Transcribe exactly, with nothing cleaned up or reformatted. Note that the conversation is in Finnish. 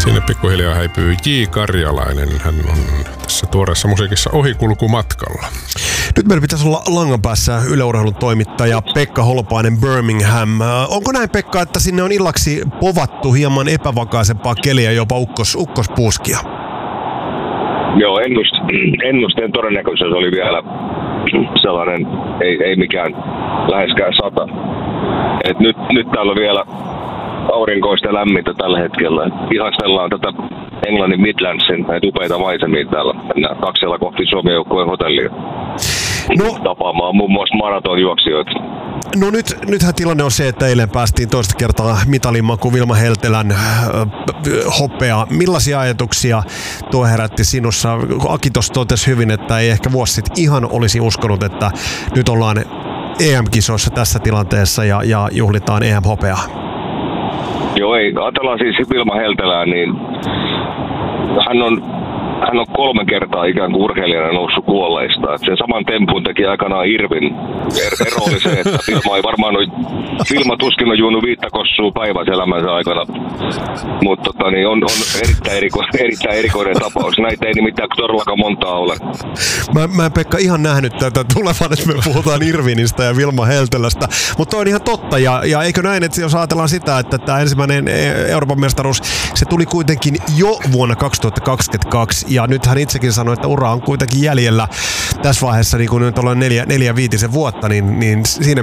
Sinne pikkuhiljaa häipyy J. Karjalainen. Hän on tässä tuoreessa musiikissa Ohikulkumatkalla. Nyt meillä pitäisi olla langan päässä Yle Urheilun toimittaja Pekka Holopainen Birmingham. Onko näin, Pekka, että sinne on illaksi povattu hieman epävakaisempaa keliä, jopa ukkos, ukkospuuskia? Joo, ennust, ennusteen todennäköisyys oli vielä sellainen, ei, ei mikään läheskään sata. Et nyt, nyt täällä on vielä aurinkoista ja lämmintä tällä hetkellä. Ihastellaan tätä Englannin Midlandsin näitä upeita maisemia täällä. Mennään taksilla kohti Suomen joukkueen hotellia. No, tapaamaan muun muassa maratonjuoksijoita. No nyt, nythän tilanne on se, että eilen päästiin toista kertaa mitalinmakuun Vilma Heltelän äh, hopea. Millaisia ajatuksia tuo herätti sinussa? Aki tuossa totesi hyvin, että ei ehkä vuosi sitten ihan olisi uskonut, että nyt ollaan E M-kisoissa tässä tilanteessa ja, ja juhlitaan E M-hopeaa. Joo, ei. Ajatellaan siis Vilma Heltelää, niin hän on Hän on kolme kertaa ikään kuin urheilijana noussut kuolleista. Et sen saman tempun teki aikanaan Irvin. Er- ero oli se, että Vilma ei varmaan ole, Vilma tuskin on juonut viittä kossua päivässä elämänsä aikana. Mutta tota, niin on, on erittäin, eriko- erittäin erikoinen tapaus. Näitä ei nimittäin todellakaan montaa ole. Mä, mä en Pekka ihan nähnyt tätä tulevan, että me puhutaan Irvinistä ja Vilma Heltelästä. Mutta on ihan totta. Ja, ja eikö näin, että jos ajatellaan sitä, että tämä ensimmäinen Euroopan mestaruus, se tuli kuitenkin jo vuonna kaksituhattakaksikymmentäkaksi. Ja nyt hän itsekin sanoi, että ura on kuitenkin jäljellä tässä vaiheessa, niin kun nyt ollaan neljä, neljä viitisen vuotta, niin, niin siinä